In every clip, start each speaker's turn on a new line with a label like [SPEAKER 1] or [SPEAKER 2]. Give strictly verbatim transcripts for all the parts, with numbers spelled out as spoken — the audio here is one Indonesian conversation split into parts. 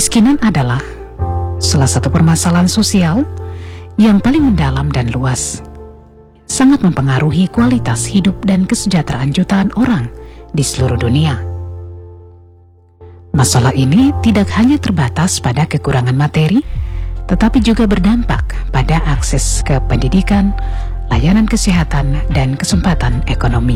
[SPEAKER 1] Kemiskinan adalah salah satu permasalahan sosial yang paling mendalam dan luas, sangat mempengaruhi kualitas hidup dan kesejahteraan jutaan orang di seluruh dunia. Masalah ini tidak hanya terbatas pada kekurangan materi, tetapi juga berdampak pada akses ke pendidikan, layanan kesehatan, dan kesempatan ekonomi.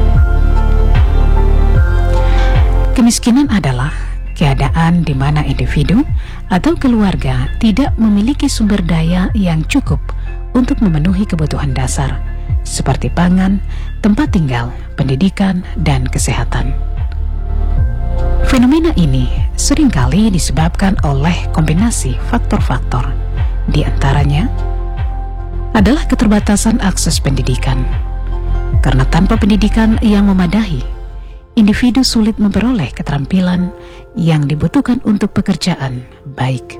[SPEAKER 1] Kemiskinan adalah keadaan di mana individu atau keluarga tidak memiliki sumber daya yang cukup untuk memenuhi kebutuhan dasar, seperti pangan, tempat tinggal, pendidikan, dan kesehatan. Fenomena ini seringkali disebabkan oleh kombinasi faktor-faktor, di antaranya adalah keterbatasan akses pendidikan. Karena tanpa pendidikan yang memadai, individu sulit memperoleh keterampilan yang dibutuhkan untuk pekerjaan baik.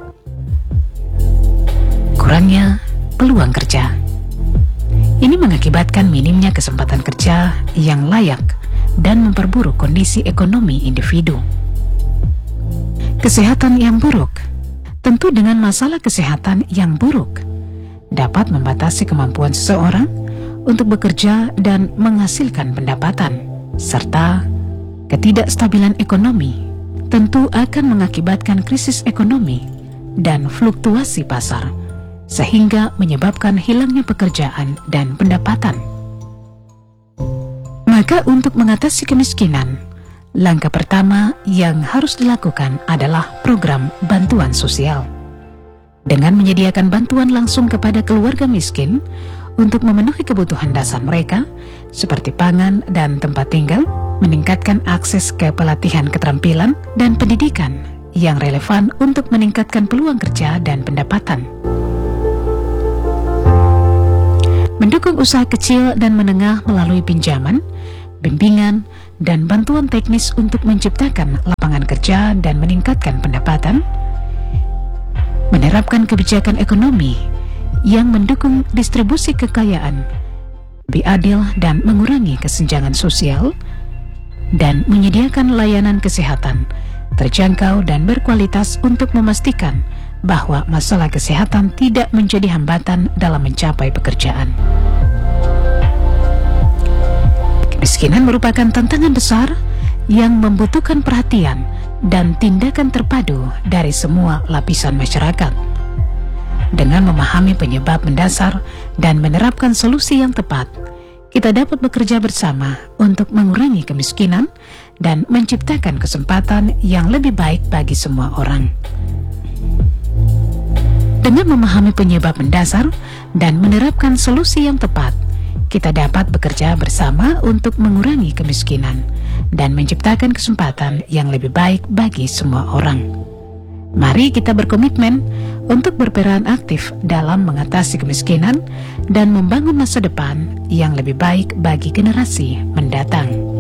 [SPEAKER 1] Kurangnya peluang kerja. Ini mengakibatkan minimnya kesempatan kerja yang layak dan memperburuk kondisi ekonomi individu. Kesehatan yang buruk. Tentu dengan masalah kesehatan yang buruk dapat membatasi kemampuan seseorang untuk bekerja dan menghasilkan pendapatan, serta ketidakstabilan ekonomi tentu akan mengakibatkan krisis ekonomi dan fluktuasi pasar, sehingga menyebabkan hilangnya pekerjaan dan pendapatan. Maka untuk mengatasi kemiskinan, langkah pertama yang harus dilakukan adalah program bantuan sosial. Dengan menyediakan bantuan langsung kepada keluarga miskin untuk memenuhi kebutuhan dasar mereka, seperti pangan dan tempat tinggal, meningkatkan akses ke pelatihan keterampilan dan pendidikan yang relevan untuk meningkatkan peluang kerja dan pendapatan. Mendukung usaha kecil dan menengah melalui pinjaman, bimbingan, dan bantuan teknis untuk menciptakan lapangan kerja dan meningkatkan pendapatan. Menerapkan kebijakan ekonomi yang mendukung distribusi kekayaan, lebih adil dan mengurangi kesenjangan sosial, dan menyediakan layanan kesehatan terjangkau dan berkualitas untuk memastikan bahwa masalah kesehatan tidak menjadi hambatan dalam mencapai pekerjaan. Kemiskinan merupakan tantangan besar yang membutuhkan perhatian dan tindakan terpadu dari semua lapisan masyarakat. Dengan memahami penyebab mendasar dan menerapkan solusi yang tepat, kita dapat bekerja bersama untuk mengurangi kemiskinan dan menciptakan kesempatan yang lebih baik bagi semua orang. Dengan memahami penyebab mendasar dan menerapkan solusi yang tepat, kita dapat bekerja bersama untuk mengurangi kemiskinan dan menciptakan kesempatan yang lebih baik bagi semua orang. Mari kita berkomitmen untuk berperan aktif dalam mengatasi kemiskinan dan membangun masa depan yang lebih baik bagi generasi mendatang.